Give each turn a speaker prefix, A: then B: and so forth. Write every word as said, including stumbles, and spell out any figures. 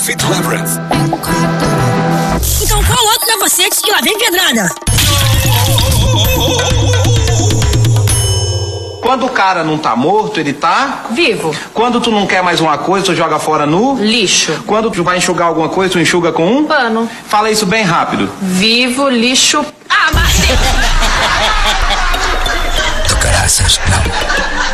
A: Sweet Labyrinth.
B: Então qual outro capacete que lá vem pedrada?
C: Quando o cara não tá morto, ele tá...
D: Vivo.
C: Quando tu não quer mais uma coisa, tu joga fora no...
D: Lixo.
C: Quando tu vai enxugar alguma coisa, tu enxuga com um...
D: Pano.
C: Fala isso bem rápido.
D: Vivo, lixo... Ah, Marcelo!
A: Do caraças, não.